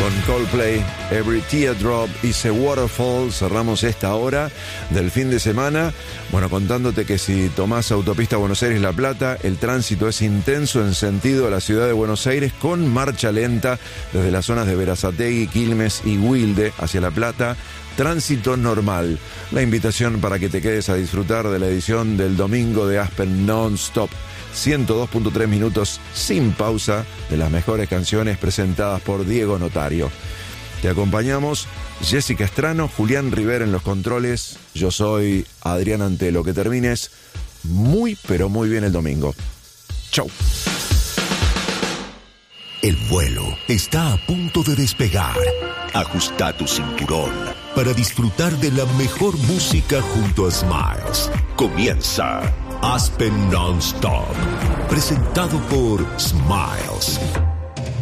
con Coldplay, Every Teardrop is a Waterfall. Cerramos esta hora del fin de semana, bueno, contándote que si tomás autopista Buenos Aires-La Plata, el tránsito es intenso en sentido a la ciudad de Buenos Aires, con marcha lenta desde las zonas de Berazategui, Quilmes y Wilde hacia La Plata. Tránsito normal. La invitación para que te quedes a disfrutar de la edición del domingo de Aspen Non-Stop. 102.3 minutos sin pausa de las mejores canciones presentadas por Diego Notario. Te acompañamos Jessica Estrano, Julián Rivera en los controles. Yo soy Adrián Antelo. Que termines muy, pero muy bien el domingo. Chau. El vuelo está a punto de despegar. Ajusta tu cinturón para disfrutar de la mejor música junto a Smiles. Comienza Aspen Non-Stop, presentado por Smiles.